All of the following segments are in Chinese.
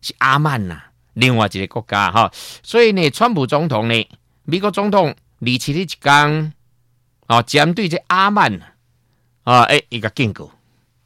是阿曼呐，另外一个国家哈。所以呢，川普总统呢，美国总统27日一天针对这阿曼伊个警告。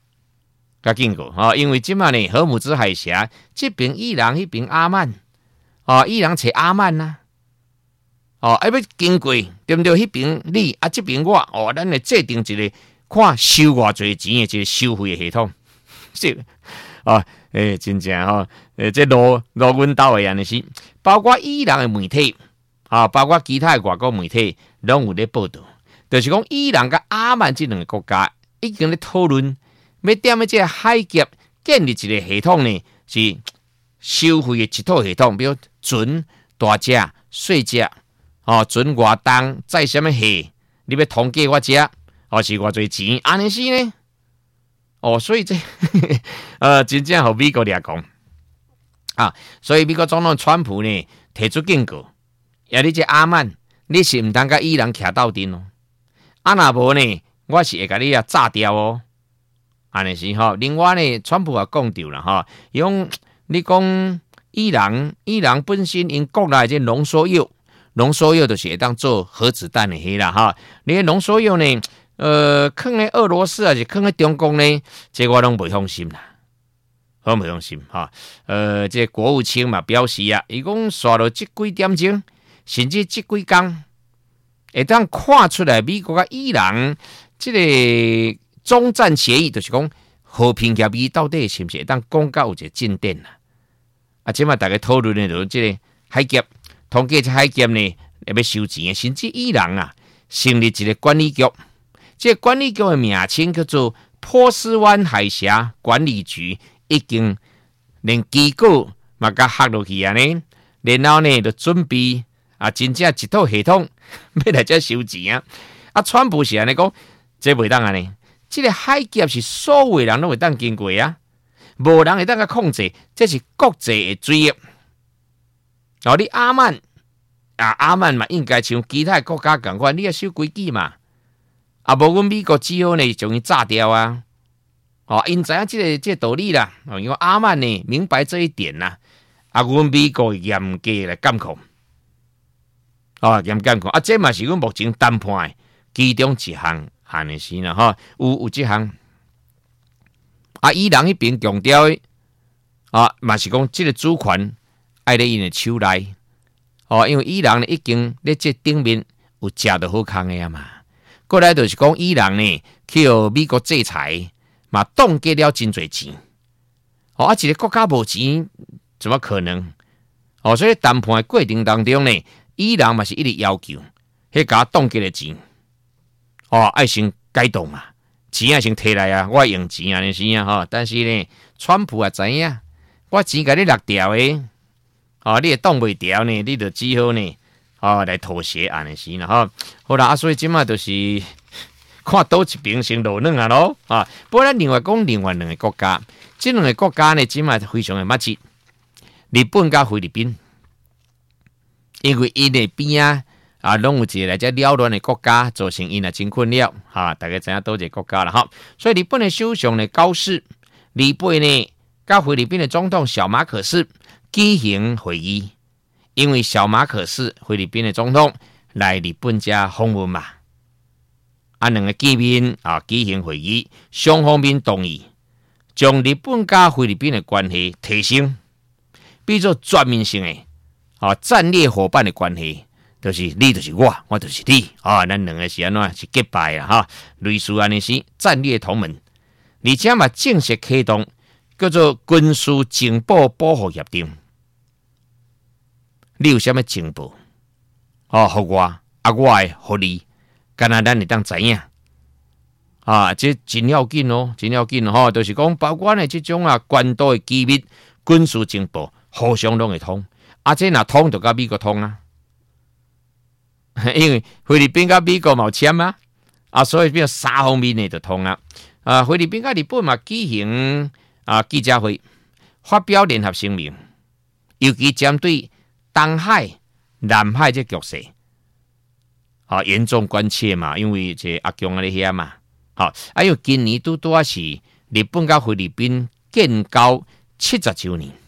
因为即马呢，荷姆兹海峡这边伊朗，迄边阿曼，伊朗找阿曼呐，要经过对不对？迄边你这边我，咱来制定一个看收偌济钱的一个收费的系统，是真正这罗阮兜的安尼是，包括伊朗的媒体包括其他的外国媒体，拢有咧报道，就是讲伊朗甲阿曼这两个国家已经咧讨论。要点样这海峡建立一个系统呢？是收费的一套系统，比如船大只、细只，船偌重，载什么货，你要统计我只，是偌济钱，安尼是呢？所以这真正互美国掠讲所以美国总统川普呢提出警告，你这阿曼，你是唔通甲伊朗徛斗阵若无呢，我是会甲你炸掉安尼是另外呢，川普也讲到了你讲伊朗本身因国内这浓缩铀就是会当做核子弹的迄啦你浓缩铀呢，放在俄罗斯还是放在中国呢？这我拢袂放心啦，我袂放心这国务卿嘛表示伊讲刷了这几点钟，甚至这几天，会当看出来美国甲伊朗这个。中战协议就是讲和平协议到底是不是会当讲到有一个进展即马大家讨论的就是这个海峡，统计这海峡呢要收钱，甚至伊朗成立一个管理局，这个管理局的名称叫做波斯湾海峡管理局，已经连机构嘛甲合落去呢，然后呢就准备真正一套系统要来这收钱川普是安尼讲，这袂当安尼。这个海峡是所有人都会当经过无人会当控制，这是国际的水域。你阿曼嘛，应该像其他国家同款，你要守规矩嘛。无阮美国只好呢将伊炸掉因知影这个道理啦。因为阿曼呢明白这一点啦。阮美国严格来监控。严监控这嘛是阮目前谈判的其中一项。安尼是啦有这项伊朗迄边强调的嘛是讲这个主权爱咧因的手内因为伊朗呢已经咧这顶面有食到好康的嘛。过来就是讲伊朗呢去美国制裁嘛，冻结了真侪钱一个国家无钱怎么可能所以谈判的过程当中呢，伊朗嘛是一直要求迄甲冻结的钱。爱先改动嘛，钱爱先摕来我用钱安尼是但是呢，川普也知影，我钱甲你落掉的，你也挡袂掉呢，你就只好呢，来妥协安尼是好啦，所以即马就是看倒一边先落软咯不过咱另外讲另外两个国家，这两个国家呢，即马非常的密切，日本甲菲律宾，因为因的边拢有一个来这扰乱的国家，造成因真困扰大家知影倒一个国家啦所以日本的首相呢高市，日本呢甲菲律宾的总统小马可斯举行会议，因为小马可斯菲律宾的总统来日本家访问嘛，两个见面举行会议，双方面同意将日本甲菲律宾的关系提升，比作全面性的战略伙伴的关系。就是你就是我就是你咱两个是安怎是结拜啦类似安尼是战略同盟，而且嘛正式启动叫做军事情报保护协定。你有啥物情报互我我会互你，敢若咱会当知影这真要紧真要紧就是讲包括呢这种关岛的机密军事情报互相拢会通这若通就甲美国通因为菲律宾甲美国嘛有签所以变三方面的就通菲律宾甲日本嘛举行记者会，发表联合声明，尤其针对东海、南海这局势严重关切嘛，因为这阿强在遐嘛因为今年拄是日本甲菲律宾建交70周年